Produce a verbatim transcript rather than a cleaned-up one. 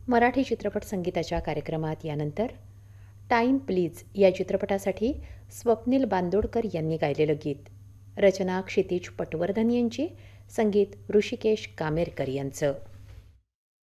मराठी चित्रपट संगीताच्या कार्यक्रमात यानंतर टाईम प्लीज या चित्रपटासाठी स्वप्नील बांदोडकर यांनी गायलेलं गीत. रचना क्षितिज पटवर्धन यांची, संगीत ऋषिकेश कामेरकर यांचं.